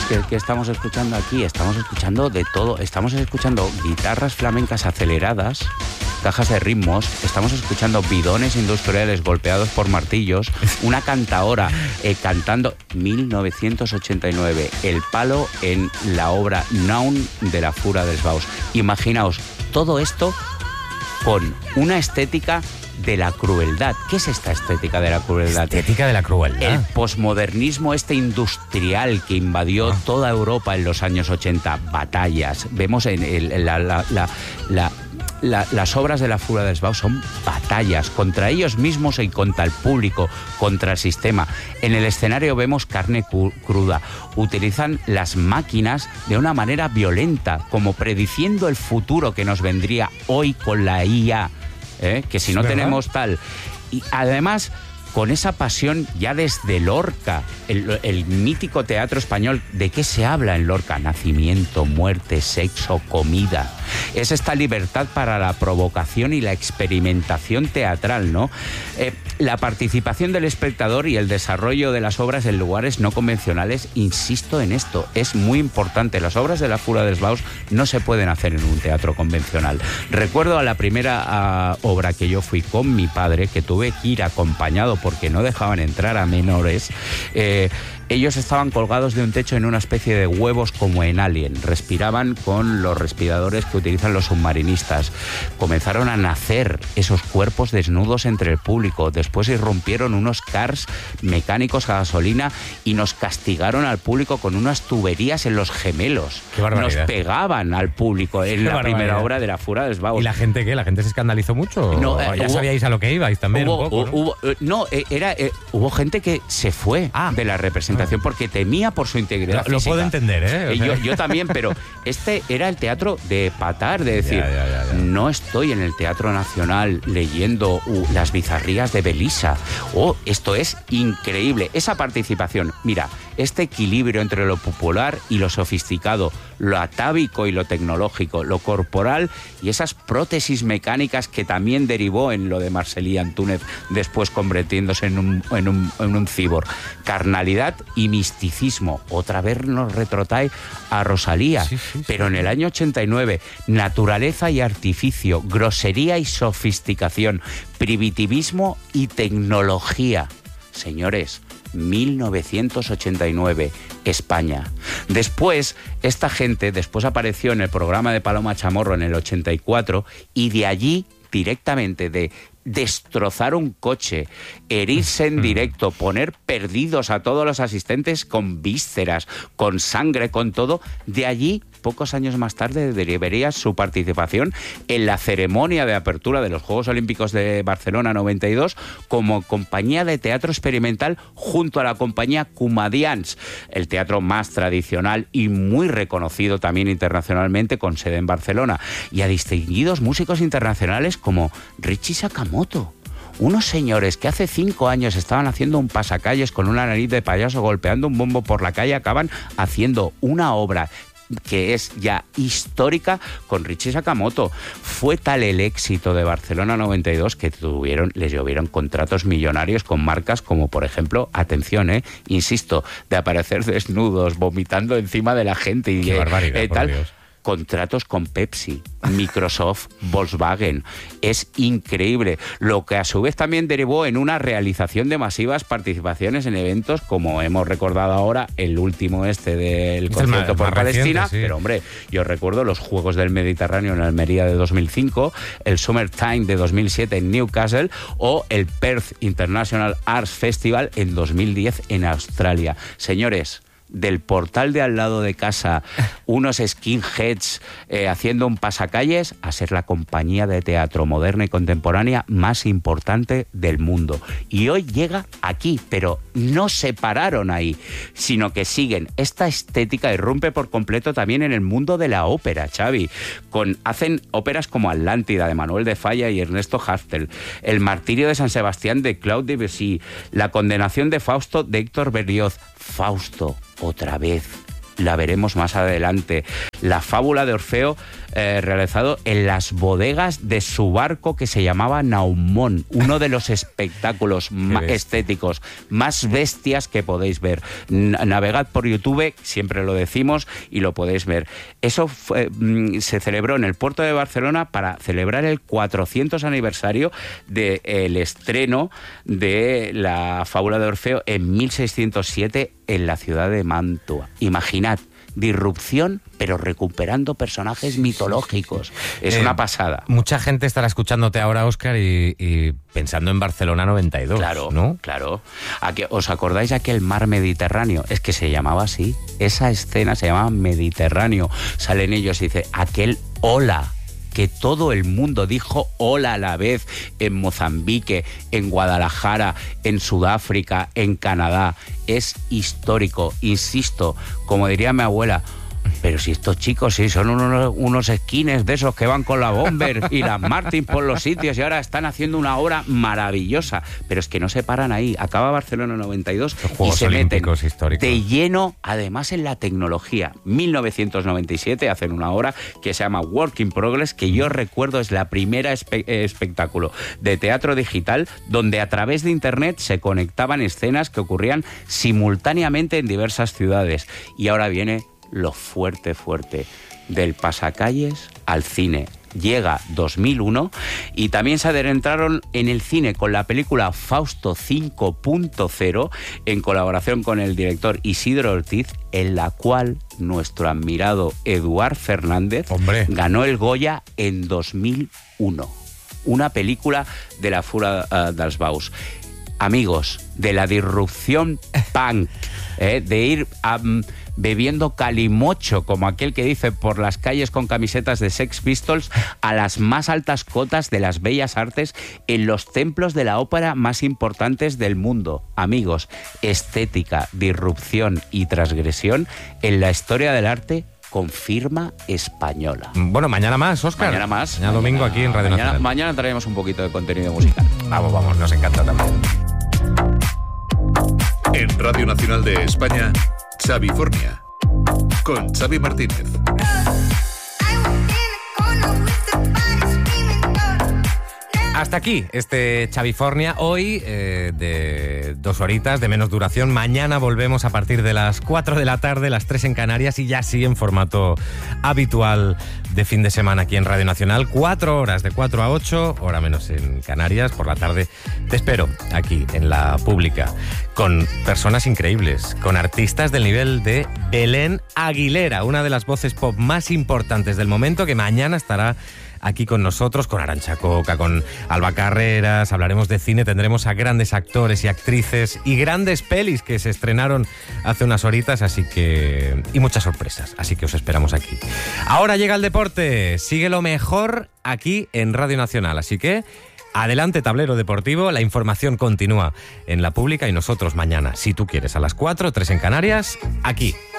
que estamos escuchando aquí? Estamos escuchando de todo. Estamos escuchando guitarras flamencas aceleradas, cajas de ritmos, estamos escuchando bidones industriales golpeados por martillos, una cantaora cantando 1989, el palo en la obra Naun de la Fura dels Baus. Imaginaos todo esto con una estética de la crueldad. ¿Qué es esta estética de la crueldad? Estética de la crueldad. El posmodernismo industrial que invadió toda Europa en los años 80. Batallas. Vemos en las obras de la Fura dels Baus son batallas contra ellos mismos y contra el público, contra el sistema. En el escenario vemos carne cruda. Utilizan las máquinas de una manera violenta, como prediciendo el futuro que nos vendría hoy con la IA. Que si no tenemos tal. Y además, con esa pasión ya desde Lorca, el mítico teatro español, ¿de qué se habla en Lorca? Nacimiento, muerte, sexo, comida. Es esta libertad para la provocación y la experimentación teatral, ¿no? La participación del espectador y el desarrollo de las obras en lugares no convencionales, insisto en esto, es muy importante. Las obras de la Fura dels Baus no se pueden hacer en un teatro convencional. Recuerdo a la primera obra que yo fui con mi padre, que tuve que ir acompañado porque no dejaban entrar a menores. Ellos estaban colgados de un techo en una especie de huevos como en Alien. Respiraban con los respiradores que utilizan los submarinistas. Comenzaron a nacer esos cuerpos desnudos entre el público. Después irrumpieron unos cars mecánicos a gasolina y nos castigaron al público con unas tuberías en los gemelos. ¡Qué barbaridad! Nos pegaban al público en la primera obra de la Fura dels Baus. ¿Y la gente qué? ¿La gente se escandalizó mucho? No, ya sabíais a lo que ibais también un poco, ¿no? Hubo gente que se fue de la representación porque temía por su integridad física. Lo puedo entender, ¿eh? Yo también, pero este era el teatro de patar, de decir, no estoy en el Teatro Nacional leyendo las bizarrías de Belisa. Esto es increíble. Esa participación, mira, este equilibrio entre lo popular y lo sofisticado, lo atávico y lo tecnológico, lo corporal y esas prótesis mecánicas que también derivó en lo de Marcel·lí Antúnez, después convirtiéndose en un cíborg. Carnalidad y misticismo. Otra vez nos retrotrae a Rosalía, pero en el año 89, naturaleza y artificio, grosería y sofisticación, primitivismo y tecnología. Señores, 1989, España. Después apareció en el programa de Paloma Chamorro en el 84 y de allí directamente de destrozar un coche, herirse en directo, poner perdidos a todos los asistentes con vísceras, con sangre, con todo, de allí, pocos años más tarde, derivaría su participación en la ceremonia de apertura de los Juegos Olímpicos de Barcelona 92 como compañía de teatro experimental junto a la compañía Comedians, el teatro más tradicional y muy reconocido también internacionalmente con sede en Barcelona, y a distinguidos músicos internacionales como Richie Sakamoto. Unos señores que hace 5 años estaban haciendo un pasacalles con una nariz de payaso golpeando un bombo por la calle, acaban haciendo una obra que es ya histórica con Richie Sakamoto. Fue tal el éxito de Barcelona 92 que les llovieron contratos millonarios con marcas como, por ejemplo, atención, insisto, de aparecer desnudos, vomitando encima de la gente y ¡qué barbaridad, tal. por Dios! Contratos con Pepsi, Microsoft, Volkswagen. Es increíble. Lo que a su vez también derivó en una realización de masivas participaciones en eventos, como hemos recordado ahora, el último del concierto por Palestina. Reciente, sí. Pero hombre, yo recuerdo los Juegos del Mediterráneo en Almería de 2005, el Summertime de 2007 en Newcastle o el Perth International Arts Festival en 2010 en Australia. Señores, del portal de al lado de casa, unos skinheads haciendo un pasacalles, a ser la compañía de teatro moderna y contemporánea más importante del mundo. Y hoy llega aquí, pero no se pararon ahí, sino que siguen. Esta estética irrumpe por completo también en el mundo de la ópera, Xavi. Hacen óperas como Atlántida, de Manuel de Falla y Ernesto Haftel, El martirio de San Sebastián, de Claude Debussy, La condenación de Fausto, de Héctor Berlioz. Fausto, otra vez. La veremos más adelante. La fábula de Orfeo, realizado en las bodegas de su barco que se llamaba Naumón, uno de los espectáculos estéticos más bestias que podéis ver. Navegad por YouTube, siempre lo decimos, y lo podéis ver. Eso se celebró en el puerto de Barcelona para celebrar el 400 aniversario del estreno de la fábula de Orfeo en 1607 en la ciudad de Mantua. Imaginad, disrupción, pero recuperando personajes mitológicos. Es una pasada. Mucha gente estará escuchándote ahora, Óscar, y pensando en Barcelona 92, claro, ¿no? Claro. ¿Os acordáis de aquel mar Mediterráneo? Es que se llamaba así. Esa escena se llamaba Mediterráneo. Salen ellos y dice, aquel hola, que todo el mundo dijo hola a la vez en Mozambique, en Guadalajara, en Sudáfrica, en Canadá. Es histórico, insisto, como diría mi abuela. Pero si estos chicos sí son unos esquines de esos que van con la Bomber y las Martin por los sitios y ahora están haciendo una obra maravillosa. Pero es que no se paran ahí. Acaba Barcelona 92 y se meten de lleno, además, en la tecnología. 1997 hacen una obra que se llama Work in Progress, que yo recuerdo es la primera espectáculo de teatro digital donde a través de internet se conectaban escenas que ocurrían simultáneamente en diversas ciudades. Y ahora viene lo fuerte, del pasacalles al cine. Llega 2001 y también se adentraron en el cine con la película Fausto 5.0 en colaboración con el director Isidro Ortiz, en la cual nuestro admirado Eduard Fernández ganó el Goya en 2001. Una película de la Fura dels Baus. Amigos, de la disrupción punk, de ir bebiendo calimocho, como aquel que dice, por las calles con camisetas de Sex Pistols, a las más altas cotas de las bellas artes en los templos de la ópera más importantes del mundo. Amigos, estética, disrupción y transgresión en la historia del arte con firma española. Bueno, mañana más, Óscar. Mañana más. Mañana domingo aquí en Radio Nacional. Mañana traemos un poquito de contenido musical. Vamos, nos encanta también. En Radio Nacional de España, Xavifornia, con Xavi Martínez. Hasta aquí este Xavifornia, hoy de 2 horitas de menos duración. Mañana volvemos a partir de las 4 de la tarde, las 3 en Canarias, y ya sí en formato habitual de fin de semana aquí en Radio Nacional. 4 horas, de 4 a 8, hora menos en Canarias. Por la tarde te espero aquí en la Pública, con personas increíbles, con artistas del nivel de Belén Aguilera, una de las voces pop más importantes del momento, que mañana estará aquí con nosotros, con Arantxa Coca, con Alba Carreras. Hablaremos de cine, tendremos a grandes actores y actrices y grandes pelis que se estrenaron hace unas horitas, y muchas sorpresas, así que os esperamos aquí. Ahora llega el deporte, sigue lo mejor aquí en Radio Nacional, así que adelante, tablero deportivo, la información continúa en la Pública y nosotros mañana, si tú quieres, a las 4, 3 en Canarias, aquí.